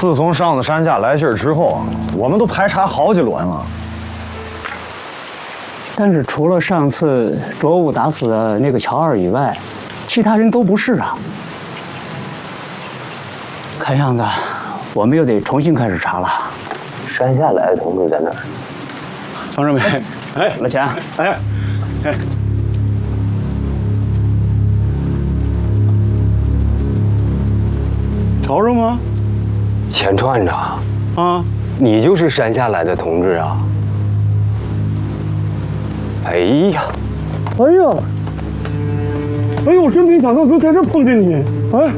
自从上次山下来信之后啊，我们都排查好几轮了。 但是除了上次卓物打死的那个乔二以外，其他人都不是啊。看样子，我们又得重新开始查了。 山下来的同志在哪儿？ 方胜美，哎， 老钱， 哎，哎，调着吗？ 钱串长啊， 你就是山下来的同志啊？哎呀， 哎呀，哎呦，我真没想到能在这碰见你，哎，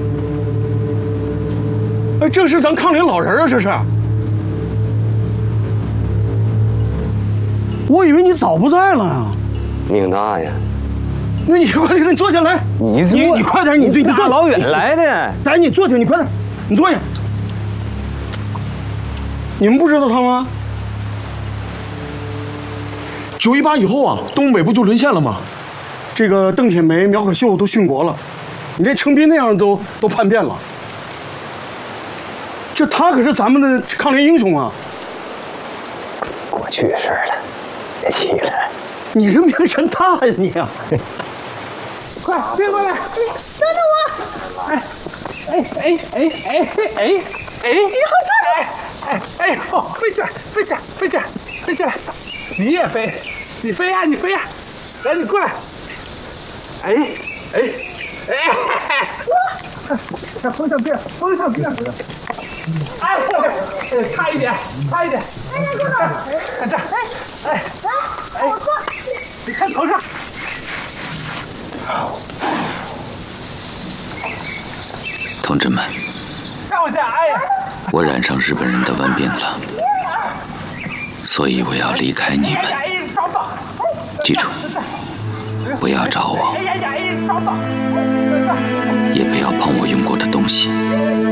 哎，这是咱炕里老人啊，这是。我以为你早不在了呀。 命大呀！ 那你快点，你坐下来。你快点，你大老远来的。 来，你坐下，你快点，你坐下。你们不知道他吗？9·18以后啊，东北不就沦陷了吗？这个邓铁梅、苗可秀都殉国了，你连程斌那样都叛变了。这他可是咱们的抗联英雄啊！ 过去的事了，别提了。 你这名声大呀你啊！ 快别过来！ 等等我！ 哎呦，飞起来，飞起来，飞起来，飞起来！你也飞，你飞呀，你飞呀！来，你过来！风向变，风向变！哎，差一点，差一点！看这，我坐。你看头上。 同志们， 看我这，哎呀！ 我染上日本人的瘟病了，所以我要离开你们。记住，不要找我，也不要碰我用过的东西。